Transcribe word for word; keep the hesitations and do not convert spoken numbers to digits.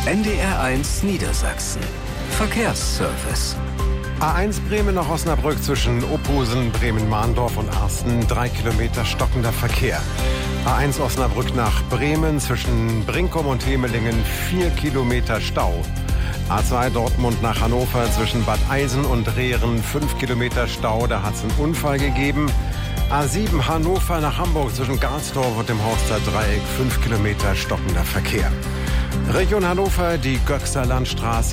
N D R eins Niedersachsen. Verkehrsservice. A eins Bremen nach Osnabrück zwischen Ophusen, Bremen-Mahndorf und Arsten. Drei Kilometer stockender Verkehr. A eins Osnabrück nach Bremen zwischen Brinkum und Hemelingen. Vier Kilometer Stau. A zwei Dortmund nach Hannover zwischen Bad Eisen und Rehren. Fünf Kilometer Stau, da hat es einen Unfall gegeben. A sieben Hannover nach Hamburg zwischen Garsdorf und dem Horster Dreieck. Fünf Kilometer stockender Verkehr. Region Hannover, die Göxter Landstraße.